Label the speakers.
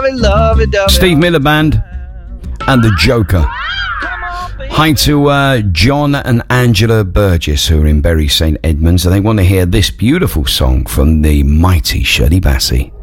Speaker 1: Steve Miller Band and the Joker. Hi to John and Angela Burgess, who are in Bury St Edmunds, and they want to hear this beautiful song from the mighty Shirley Bassey.